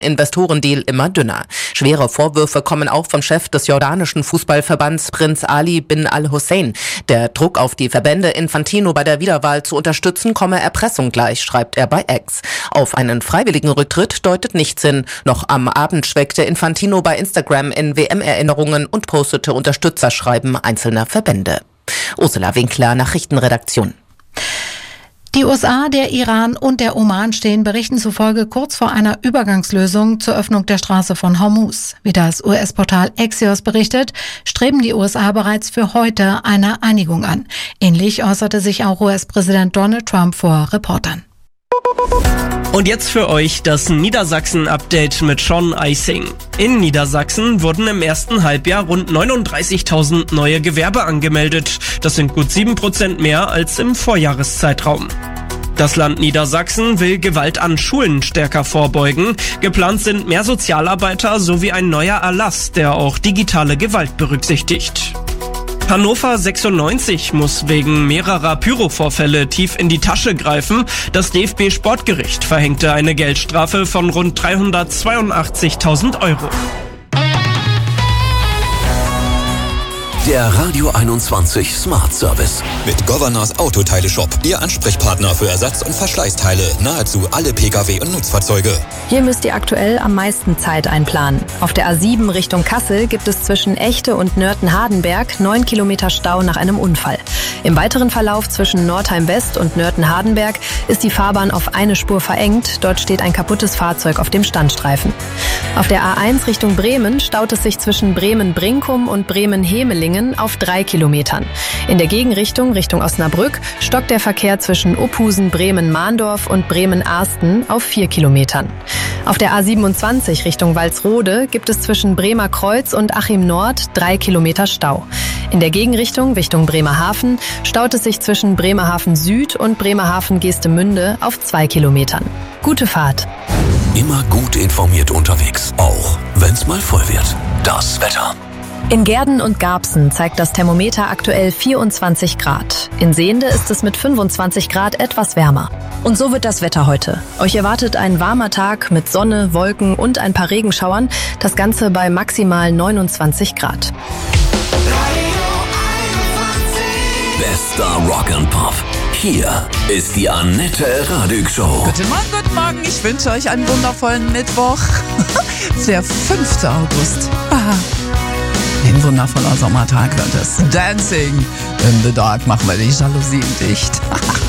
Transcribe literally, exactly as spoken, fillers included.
Investorendeal immer dünner. Schwere Vorwürfe kommen auch vom Chef des jordanischen Fußballverbands Prinz Ali bin al-Hussein. Der Druck auf die Verbände, Infantino bei der Wiederwahl zu unterstützen, komme Erpressung gleich, schreibt er bei X. Auf einen freiwilligen Rücktritt deutet nichts hin. Noch am Abend schwelgte Infantino bei Instagram in W M-Erinnerungen und postete Unterstützerschreiben einzelner Verbände. Ursula Winkler, Nachrichtenredaktion. Die U S A, der Iran und der Oman stehen Berichten zufolge kurz vor einer Übergangslösung zur Öffnung der Straße von Hormuz. Wie das U S-Portal Axios berichtet, streben die U S A bereits für heute eine Einigung an. Ähnlich äußerte sich auch U S-Präsident Donald Trump vor Reportern. Und jetzt für euch das Niedersachsen-Update mit Sean Eising. In Niedersachsen wurden im ersten Halbjahr rund neununddreißigtausend neue Gewerbe angemeldet. Das sind gut sieben Prozent mehr als im Vorjahreszeitraum. Das Land Niedersachsen will Gewalt an Schulen stärker vorbeugen. Geplant sind mehr Sozialarbeiter sowie ein neuer Erlass, der auch digitale Gewalt berücksichtigt. Hannover sechsundneunzig muss wegen mehrerer Pyro-Vorfälle tief in die Tasche greifen. Das D F B-Sportgericht verhängte eine Geldstrafe von rund dreihundertzweiundachtzigtausend Euro. Der Radio einundzwanzig Smart Service. Mit Governors Autoteile Shop. Ihr Ansprechpartner für Ersatz- und Verschleißteile. Nahezu alle Pkw und Nutzfahrzeuge. Hier müsst ihr aktuell am meisten Zeit einplanen. Auf der A sieben Richtung Kassel gibt es zwischen Echte und Nörten-Hardenberg neun Kilometer Stau nach einem Unfall. Im weiteren Verlauf zwischen Nordheim West und Nörten-Hardenberg ist die Fahrbahn auf eine Spur verengt. Dort steht ein kaputtes Fahrzeug auf dem Standstreifen. Auf der A eins Richtung Bremen staut es sich zwischen Bremen-Brinkum und Bremen-Hemeling auf drei Kilometern. In der Gegenrichtung, Richtung Osnabrück, stockt der Verkehr zwischen Ophusen, Bremen-Mahndorf und Bremen-Arsten auf vier Kilometern. Auf der A siebenundzwanzig Richtung Walsrode gibt es zwischen Bremer Kreuz und Achim Nord drei Kilometer Stau. In der Gegenrichtung, Richtung Bremerhaven, staut es sich zwischen Bremerhaven Süd und Bremerhaven Geestemünde auf zwei Kilometern. Gute Fahrt! Immer gut informiert unterwegs, auch wenn's mal voll wird. Das Wetter. In Gehrden und Garbsen zeigt das Thermometer aktuell vierundzwanzig Grad. In Sehnde ist es mit fünfundzwanzig Grad etwas wärmer. Und so wird das Wetter heute. Euch erwartet ein warmer Tag mit Sonne, Wolken und ein paar Regenschauern. Das Ganze bei maximal neunundzwanzig Grad. Bester Rock and Pop. Hier ist die Annette Radig Show. Guten Morgen, guten Morgen. Ich wünsche euch einen wundervollen Mittwoch. Der fünfte August. Aha. Ein wundervoller Sommertag wird es. Dancing in the Dark machen wir die Jalousien dicht.